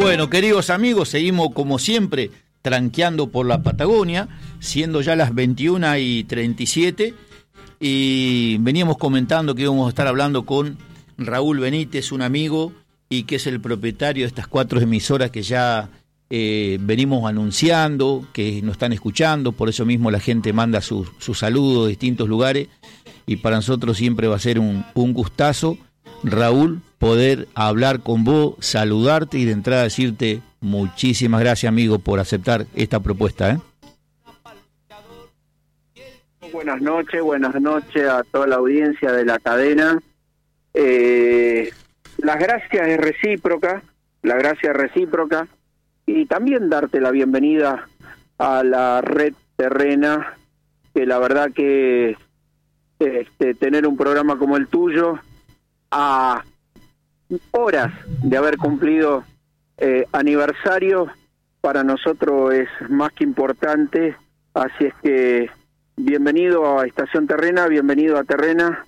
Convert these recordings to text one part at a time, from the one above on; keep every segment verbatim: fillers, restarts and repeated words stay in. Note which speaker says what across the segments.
Speaker 1: Bueno, queridos amigos, seguimos como siempre tranqueando por la Patagonia, siendo ya las veintiuna y treinta y siete, y veníamos comentando que íbamos a estar hablando con Raúl Benítez, un amigo, y que es el propietario de estas cuatro emisoras que ya eh, venimos anunciando, que nos están escuchando, por eso mismo la gente manda sus su saludos de distintos lugares, y para nosotros siempre va a ser un, un gustazo, Raúl, poder hablar con vos, saludarte y de entrada decirte muchísimas gracias, amigo, por aceptar esta propuesta, ¿eh?
Speaker 2: Buenas noches, buenas noches a toda la audiencia de la cadena. Eh, las gracias es recíproca, la gracia es recíproca, y también darte la bienvenida a la red terrena, que la verdad que este, tener un programa como el tuyo, a horas de haber cumplido eh, aniversario, para nosotros es más que importante, así es que bienvenido a Estación Terrena, bienvenido a Terrena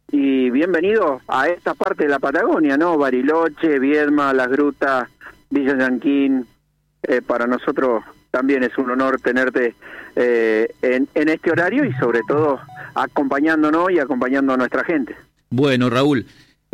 Speaker 2: y bienvenido a esta parte de la Patagonia, ¿no? Bariloche, Viedma, Las Grutas, Villa Llanquín. Eh, para nosotros también es un honor tenerte eh, en, en este horario y sobre todo acompañándonos y acompañando a nuestra gente.
Speaker 1: Bueno, Raúl,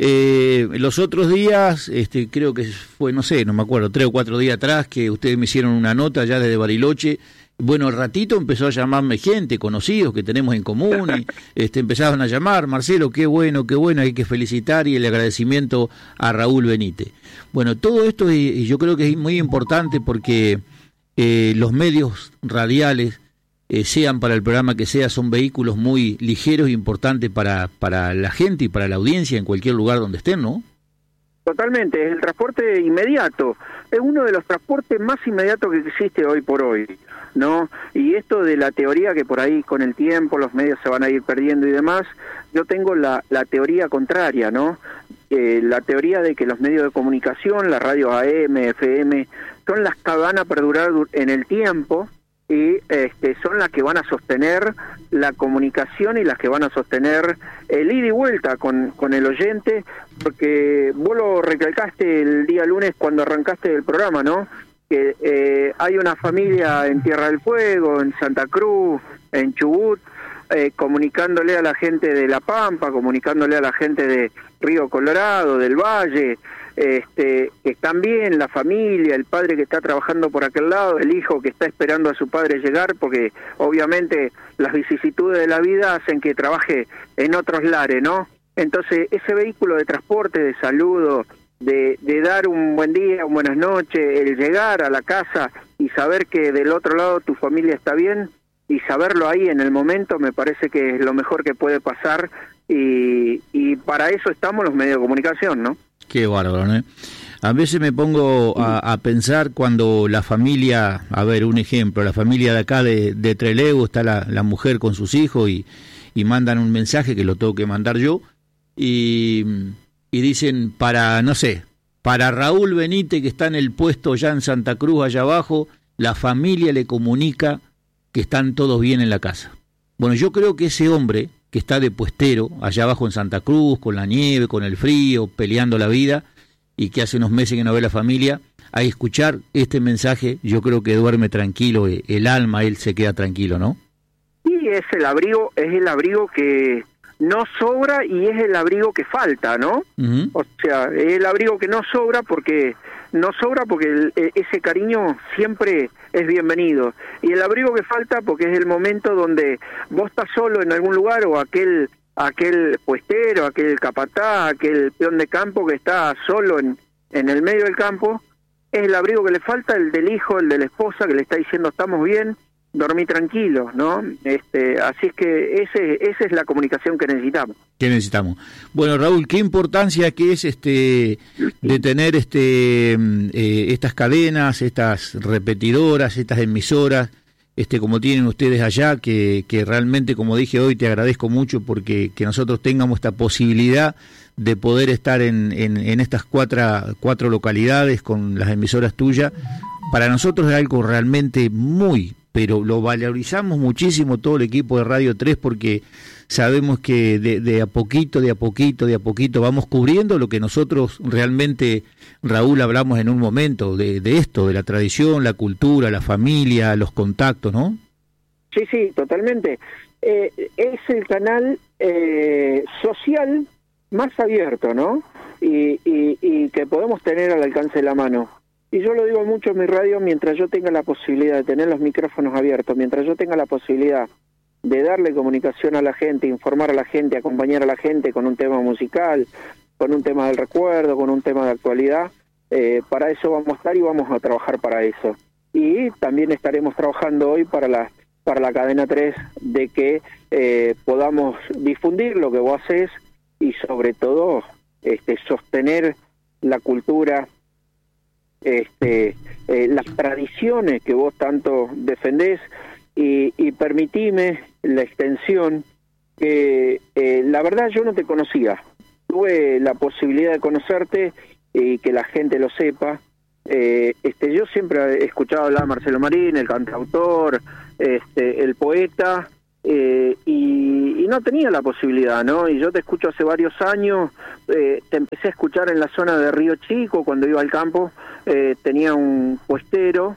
Speaker 1: eh, los otros días, este, creo que fue, no sé, no me acuerdo, tres o cuatro días atrás, que ustedes me hicieron una nota ya desde Bariloche. Bueno, al ratito empezó a llamarme gente, conocidos que tenemos en común, y este, empezaban a llamar, Marcelo, qué bueno, qué bueno, hay que felicitar, y el agradecimiento a Raúl Benítez. Bueno, todo esto y yo creo que es muy importante porque eh, los medios radiales, eh, sean para el programa que sea, son vehículos muy ligeros e importantes para, para la gente y para la audiencia en cualquier lugar donde estén, ¿no?
Speaker 2: Totalmente, es el transporte inmediato, es uno de los transportes más inmediatos que existe hoy por hoy, ¿no? Y esto de la teoría que por ahí con el tiempo los medios se van a ir perdiendo y demás, yo tengo la, la teoría contraria, ¿no? Eh, la teoría de que los medios de comunicación, las radios A M, F M, son las que van a perdurar en el tiempo y este, son las que van a sostener la comunicación y las que van a sostener el ida y vuelta con, con el oyente, porque vos lo recalcaste el día lunes cuando arrancaste el programa, ¿no? Que eh, hay una familia en Tierra del Fuego, en Santa Cruz, en Chubut, eh, comunicándole a la gente de La Pampa, comunicándole a la gente de Río Colorado, del Valle, este, que están bien, la familia, el padre que está trabajando por aquel lado, el hijo que está esperando a su padre llegar, porque obviamente las vicisitudes de la vida hacen que trabaje en otros lares, ¿no? Entonces, ese vehículo de transporte, de saludo, de, de dar un buen día, un buenas noches, el llegar a la casa y saber que del otro lado tu familia está bien, y saberlo ahí en el momento, me parece que es lo mejor que puede pasar, y, y para eso estamos los medios de comunicación, ¿no? Qué
Speaker 1: bárbaro, ¿no? A veces me pongo a, a pensar cuando la familia, a ver, un ejemplo, la familia de acá de, de Trelew, está la, la mujer con sus hijos y, y mandan un mensaje que lo tengo que mandar yo, y, y dicen para, no sé, para Raúl Benítez, que está en el puesto ya en Santa Cruz, allá abajo, la familia le comunica que están todos bien en la casa. Bueno, yo creo que ese hombre que está de puestero allá abajo en Santa Cruz, con la nieve, con el frío, peleando la vida, y que hace unos meses que no ve la familia, al escuchar este mensaje, yo creo que duerme tranquilo, el alma, él se queda tranquilo, ¿no?
Speaker 2: Sí, es el abrigo, es el abrigo que no sobra y es el abrigo que falta, ¿no? Uh-huh. O sea, es el abrigo que no sobra porque no sobra porque el, ese cariño siempre es bienvenido, y el abrigo que falta porque es el momento donde vos estás solo en algún lugar, o aquel aquel puestero, aquel capataz, aquel peón de campo que está solo en, en el medio del campo, es el abrigo que le falta, el del hijo, el de la esposa, que le está diciendo estamos bien, dormí tranquilo, ¿no? Este, así es que ese esa es la comunicación que necesitamos.
Speaker 1: ¿Qué necesitamos? Bueno, Raúl, qué importancia que es este de tener este eh, estas cadenas, estas repetidoras, estas emisoras, este como tienen ustedes allá, que, que realmente, como dije hoy, te agradezco mucho porque que nosotros tengamos esta posibilidad de poder estar en, en, en estas cuatro, cuatro localidades con las emisoras tuyas. Para nosotros es algo realmente muy, pero lo valorizamos muchísimo todo el equipo de Radio tres porque sabemos que de, de a poquito, de a poquito, de a poquito vamos cubriendo lo que nosotros realmente, Raúl, hablamos en un momento de, de esto, de la tradición, la cultura, la familia, los contactos, ¿no?
Speaker 2: Sí, sí, totalmente. Eh, es el canal eh, social más abierto, ¿no? Y, y, y que podemos tener al alcance de la mano. Y yo lo digo mucho en mi radio, mientras yo tenga la posibilidad de tener los micrófonos abiertos, mientras yo tenga la posibilidad de darle comunicación a la gente, informar a la gente, acompañar a la gente con un tema musical, con un tema del recuerdo, con un tema de actualidad, eh, para eso vamos a estar y vamos a trabajar para eso. Y también estaremos trabajando hoy para la para la cadena tres, de que eh, podamos difundir lo que vos haces y sobre todo este, sostener la cultura, este, eh, las tradiciones que vos tanto defendés, y, y permitime la extensión que eh, la verdad yo no te conocía, tuve la posibilidad de conocerte y que la gente lo sepa. Eh, este, yo siempre he escuchado hablar de Marcelo Marín, el cantautor, este, el poeta, eh, y, y no tenía la posibilidad, ¿no? Y yo te escucho hace varios años, eh, te empecé a escuchar en la zona de Río Chico, cuando iba al campo, eh, tenía un puestero,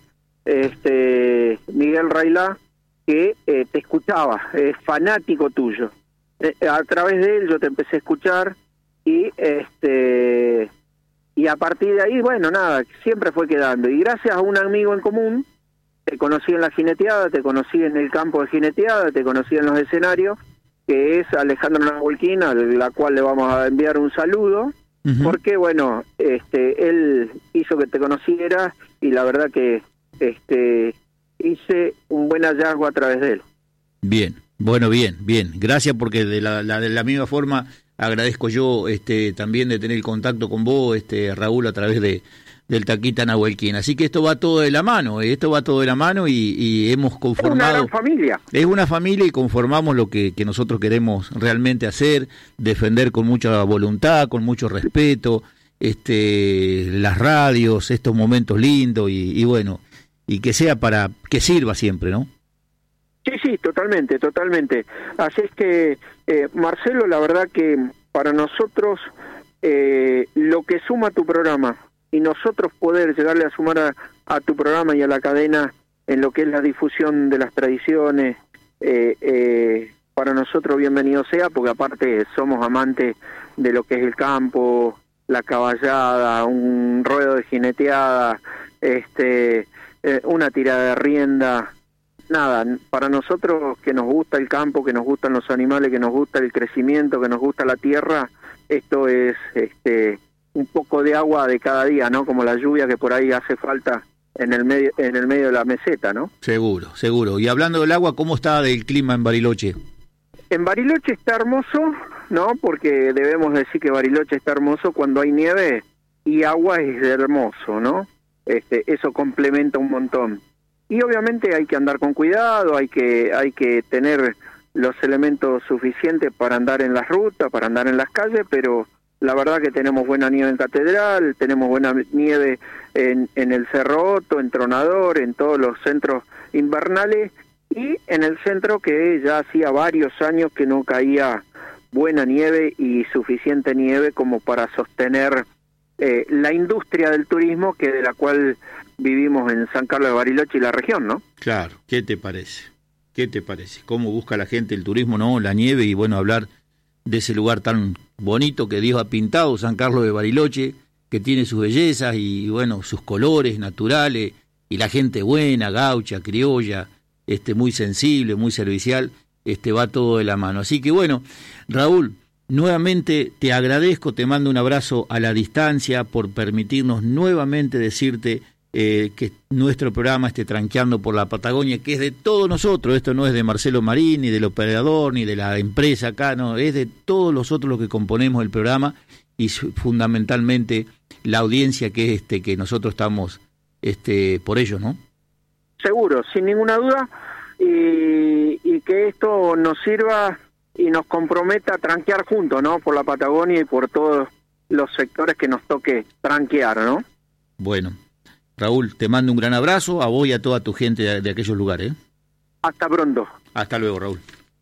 Speaker 2: este, Miguel Railá, que eh, te escuchaba, es fanático tuyo. Eh, a través de él yo te empecé a escuchar y este... Y a partir de ahí, bueno, nada, siempre fue quedando. Y gracias a un amigo en común, te conocí en la jineteada, te conocí en el campo de jineteada, te conocí en los escenarios, que es Alejandro Nahuelquín, a la cual le vamos a enviar un saludo, uh-huh. porque, bueno, este él hizo que te conociera y la verdad que este hice un buen hallazgo a través de él.
Speaker 1: Bien, bueno, bien, bien. Gracias porque de la, la, de la misma forma... agradezco yo este también de tener el contacto con vos, este Raúl, a través de del Taquita Nahuelquín. Así que esto va todo de la mano, esto va todo de la mano y, y hemos conformado...
Speaker 2: Es una gran familia.
Speaker 1: Es una familia y conformamos lo que, que nosotros queremos realmente hacer, defender con mucha voluntad, con mucho respeto, este las radios, estos momentos lindos y, y bueno, y que sea para... que sirva siempre, ¿no?
Speaker 2: Sí, sí, totalmente, totalmente. Así es que, eh, Marcelo, la verdad que para nosotros eh, lo que suma tu programa y nosotros poder llegarle a sumar a, a tu programa y a la cadena en lo que es la difusión de las tradiciones, eh, eh, para nosotros bienvenido sea, porque aparte somos amantes de lo que es el campo, la caballada, un ruedo de jineteada, este, eh, una tirada de rienda... Nada, para nosotros que nos gusta el campo, que nos gustan los animales, que nos gusta el crecimiento, que nos gusta la tierra, esto es este un poco de agua de cada día, ¿no? Como la lluvia que por ahí hace falta en el medio en el medio de la meseta, ¿no?
Speaker 1: Seguro, seguro. Y hablando del agua, ¿cómo está del clima en Bariloche?
Speaker 2: En Bariloche está hermoso, ¿no? Porque debemos decir que Bariloche está hermoso cuando hay nieve y agua es hermoso, ¿no? Este, eso complementa un montón. Y obviamente hay que andar con cuidado, hay que hay que tener los elementos suficientes para andar en las rutas, para andar en las calles, pero la verdad que tenemos buena nieve en Catedral, tenemos buena nieve en, en el Cerro Otto, en Tronador, en todos los centros invernales, y en el centro que ya hacía varios años que no caía buena nieve y suficiente nieve como para sostener eh, la industria del turismo, que de la cual vivimos en San Carlos de Bariloche y la región, ¿no?
Speaker 1: Claro, ¿qué te parece? ¿Qué te parece? ¿Cómo busca la gente el turismo, no? La nieve y, bueno, hablar de ese lugar tan bonito que Dios ha pintado, San Carlos de Bariloche, que tiene sus bellezas y, bueno, sus colores naturales, y la gente buena, gaucha, criolla, este muy sensible, muy servicial, este va todo de la mano. Así que, bueno, Raúl, nuevamente te agradezco, te mando un abrazo a la distancia por permitirnos nuevamente decirte Eh, que nuestro programa esté tranqueando por la Patagonia, que es de todos nosotros. Esto no es de Marcelo Marín, ni del operador, ni de la empresa acá, no, es de todos nosotros los que componemos el programa y fundamentalmente la audiencia que este que nosotros estamos este por ellos, ¿no?
Speaker 2: Seguro, sin ninguna duda, y, y que esto nos sirva y nos comprometa a tranquear juntos, ¿no? Por la Patagonia y por todos los sectores que nos toque tranquear, ¿no?
Speaker 1: Bueno, Raúl, te mando un gran abrazo a vos y a toda tu gente de, de aquellos lugares. ¿eh?
Speaker 2: Hasta pronto.
Speaker 1: Hasta luego, Raúl.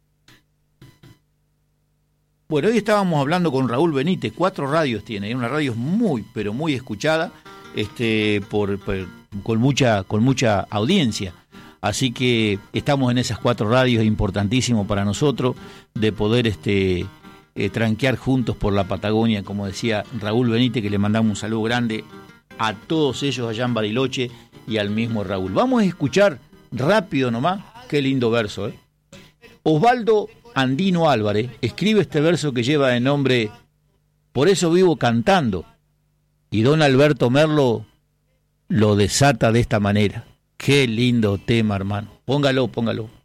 Speaker 1: Bueno, hoy estábamos hablando con Raúl Benítez, cuatro radios tiene, una radio muy, pero muy escuchada, este, por, por con mucha, con mucha audiencia. Así que estamos en esas cuatro radios, importantísimo para nosotros de poder este eh, tranquear juntos por la Patagonia, como decía Raúl Benítez, que le mandamos un saludo grande a todos ellos allá en Bariloche y al mismo Raúl. Vamos a escuchar rápido nomás, qué lindo verso, ¿eh? Osvaldo Andino Álvarez escribe este verso que lleva de nombre Por eso vivo cantando, y don Alberto Merlo lo desata de esta manera. Qué lindo tema, hermano. Póngalo, póngalo.